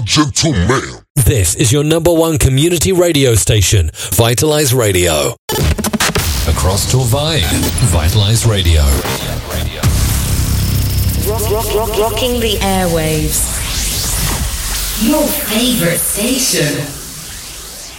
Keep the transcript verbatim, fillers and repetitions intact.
Gentlemen. This is your number one community radio station, Vitalize Radio. Across Torvay, Vitalize Radio. Rock, rock, rock, rocking the airwaves. Your favorite station.